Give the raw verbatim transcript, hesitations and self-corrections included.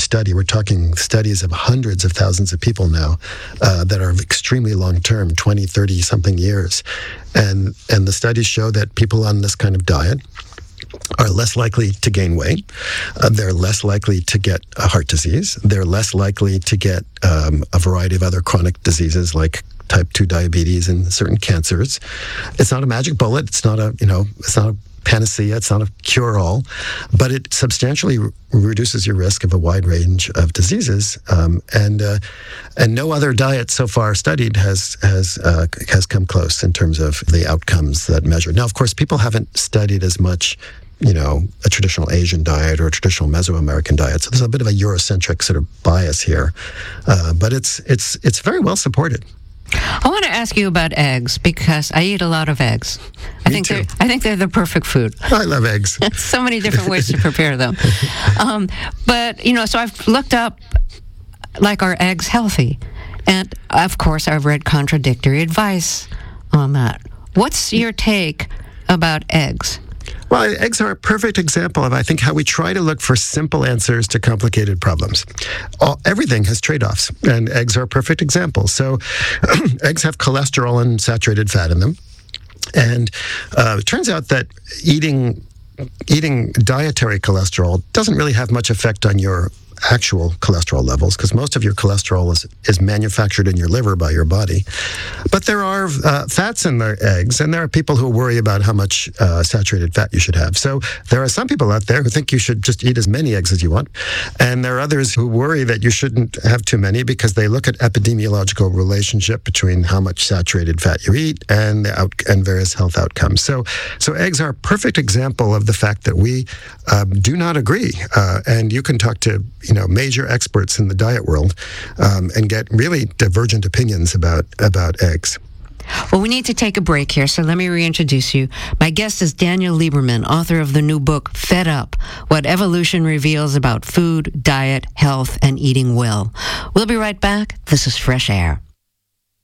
study. We're talking studies of hundreds of thousands of people now uh, that are extremely long-term, twenty, thirty something years. And, and the studies show that people on this kind of diet are less likely to gain weight. Uh, they're less likely to get a heart disease. They're less likely to get um, a variety of other chronic diseases like type two diabetes and certain cancers. It's not a magic bullet. It's not a, you know, it's not a panacea. It's not a cure-all, but it substantially re- reduces your risk of a wide range of diseases. Um, and uh, and no other diet so far studied has has uh, has come close in terms of the outcomes that measure. Now, of course, people haven't studied as much, you know, a traditional Asian diet or a traditional Mesoamerican diet. So there's a bit of a Eurocentric sort of bias here, uh, but it's it's it's very well supported. I want to ask you about eggs because I eat a lot of eggs. I Me think too. they're I think they're the perfect food. I love eggs. So many different ways to prepare them. Um, but you know, so I've looked up, like, are eggs healthy? And of course, I've read contradictory advice on that. What's your take about eggs? Well, eggs are a perfect example of, I think, how we try to look for simple answers to complicated problems. All, everything has trade-offs, and eggs are a perfect example. So eggs have cholesterol and saturated fat in them. And uh, it turns out that eating eating dietary cholesterol doesn't really have much effect on your actual cholesterol levels, because most of your cholesterol is, is manufactured in your liver by your body. But there are uh, fats in the eggs, and there are people who worry about how much uh, saturated fat you should have. So there are some people out there who think you should just eat as many eggs as you want, and there are others who worry that you shouldn't have too many because they look at epidemiological relationship between how much saturated fat you eat and the out- and various health outcomes. So, so eggs are a perfect example of the fact that we um, do not agree, uh, and you can talk to you know, major experts in the diet world um, and get really divergent opinions about, about eggs. Well, we need to take a break here, so let me reintroduce you. My guest is Daniel Lieberman, author of the new book, Fed Up, What Evolution Reveals About Food, Diet, Health, and Eating Well. We'll be right back. This is Fresh Air.